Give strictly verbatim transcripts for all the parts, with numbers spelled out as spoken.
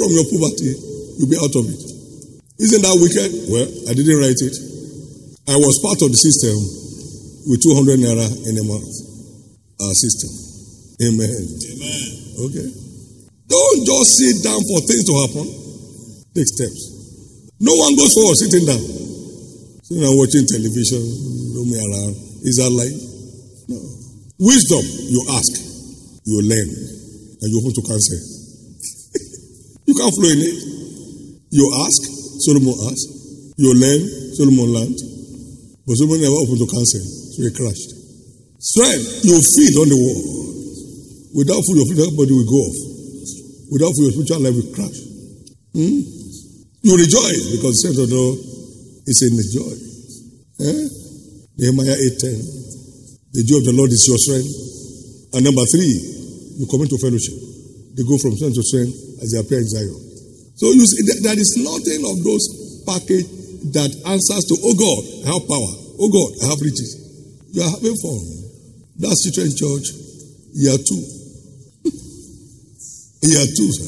from your poverty, you'll be out of it. Isn't that wicked? Well, I didn't write it. I was part of the system with two hundred naira in a month. Our system. Amen. Amen. Okay. Don't just sit down for things to happen. Take steps. No one goes forward sitting down. Sitting and watching television, roaming around. Is that life? No. Wisdom, you ask, you learn, and you open to counsel. You can't flow in it. You ask, Solomon asked. You learn, Solomon learned. But Solomon never opened to counsel, so he crashed. Strength, you feed on the wall. Without food, your physical body will go off. Without food, your spiritual life will crash. Hmm? You rejoice because the sense of the Lord is in the joy. Eh? Nehemiah eight ten. The joy of the Lord is your strength. And number three, you come into fellowship. They go from strength to strength as they appear in Zion. So you see, there is nothing of those package that answers to, oh God, I have power. Oh God, I have riches. You are having fun. That's Children Church, year two. year two, sir.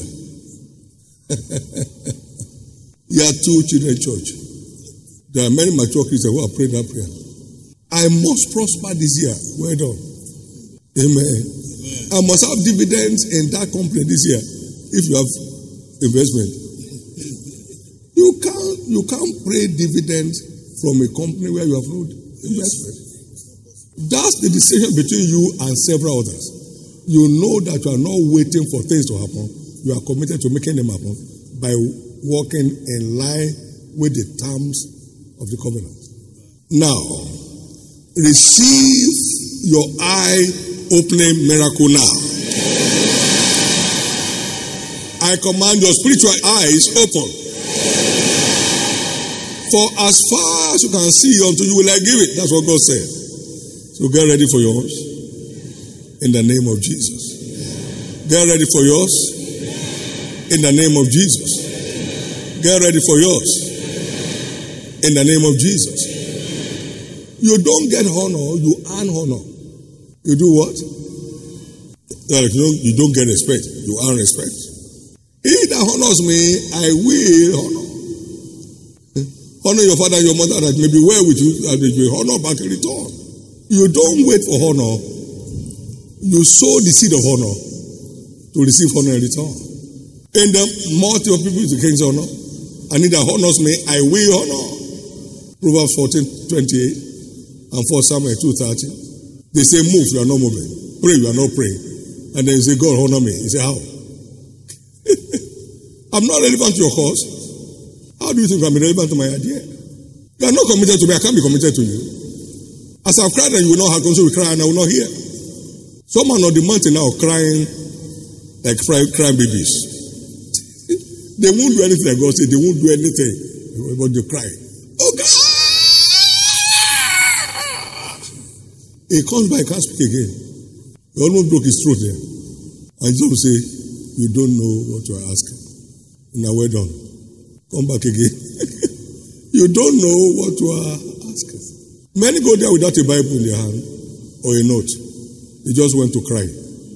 year two, Children Church. There are many mature Christians who have prayed that prayer. I must prosper this year. Well done. Amen. Amen. I must have dividends in that company this year. If you have investment, you can't you can't pray dividends from a company where you have no investment. That's the decision between you and several others. You know that you are not waiting for things to happen. You are committed to making them happen by walking in line with the terms of the covenant. Now, receive your eye-opening miracle now. I command your spiritual eyes open. For as far as you can see unto you will I give it. That's what God said. So get ready for yours. In the name of Jesus. Get ready for yours. In the name of Jesus. Get ready for yours. In the name of Jesus. You don't get honor, you earn honor. You do what? Like, you, don't, you don't get respect, you earn respect. He that honors me, I will honor. Honor your father and your mother that may be well with you, and they will honor back in return. You don't wait for honor. You sow the seed of honor to receive honor in return. In the multitude of people is the king's honor. And he that honors me, I will honor. Proverbs fourteen twenty-eight and First Samuel two thirty. They say, move, you are not moving. Pray, you are not praying. And then you say, God, honor me. You say, how? I'm not relevant to your cause. How do you think I'm relevant to my idea? You are not committed to me. I can't be committed to you. As I've cried and you will not have, so we cry and I will not hear. Some are on the mountain now crying like crying babies. They won't do anything like God said. They won't do anything. But they cry. Oh God! He comes by, he can't speak again. He almost broke his throat there. And Jesus will say, you don't know what you are asking. Now we're done. Come back again. You don't know what you are asking. Many go there without a Bible in their hand or a note. They just went to cry.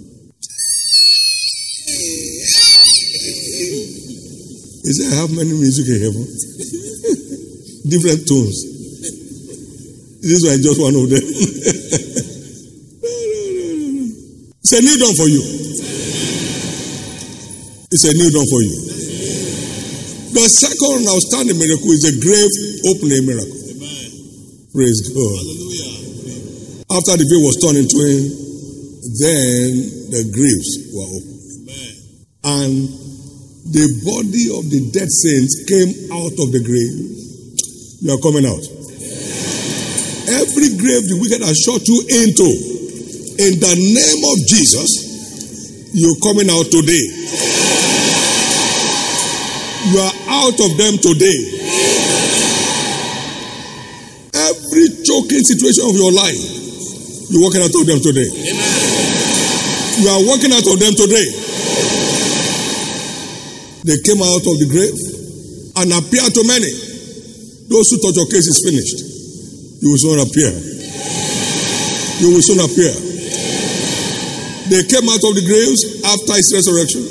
He said, I have many music in heaven. Different tones. This one is just one of them. It's a new dawn for you. It's a new dawn for you. The second outstanding miracle is a grave opening miracle. Amen. Praise God. Hallelujah. After the veil was torn in twain, then the graves were opened. Amen. And the body of the dead saints came out of the grave. You are coming out. Every grave the wicked has shot you into, in the name of Jesus, you're coming out today. You are out of them today. Every choking situation of your life, you're walking out of them today. You are walking out of them today. They came out of the grave and appeared to many. Those who thought your case is finished, you will soon appear. You will soon appear. They came out of the graves after his resurrection.